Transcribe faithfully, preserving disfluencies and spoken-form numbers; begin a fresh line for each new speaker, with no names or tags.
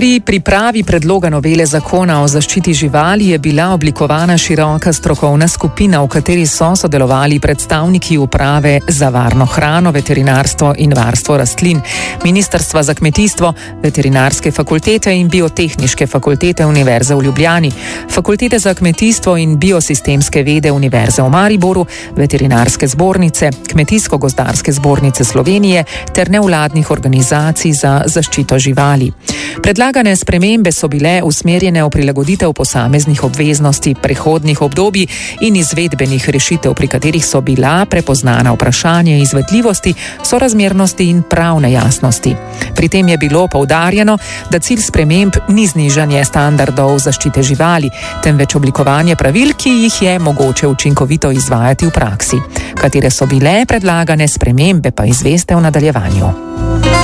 Pri pripravi predloga novele zakona o zaščiti živali je bila oblikovana široka strokovna skupina, v kateri so sodelovali predstavniki uprave za varno hrano, veterinarstvo in varstvo rastlin, Ministrstva za kmetijstvo, Veterinarske fakultete in Biotehniške fakultete Univerze v Ljubljani, Fakultete za kmetijstvo in biosistemske vede Univerze v Mariboru, Veterinarske zbornice, Kmetijsko-gozdarske zbornice Slovenije ter nevladnih organizacij za zaščito živali. Predlagane spremembe so bile usmerjene v prilagoditev posameznih obveznosti, prehodnih obdobij in izvedbenih rešitev, pri katerih so bila prepoznana vprašanja izvedljivosti, sorazmernosti in pravne jasnosti. Pri tem je bilo poudarjeno, da cilj sprememb ni znižanje standardov zaščite živali, temveč oblikovanje pravil, ki jih je mogoče učinkovito izvajati v praksi. Katere so bile predlagane spremembe, pa izveste v nadaljevanju.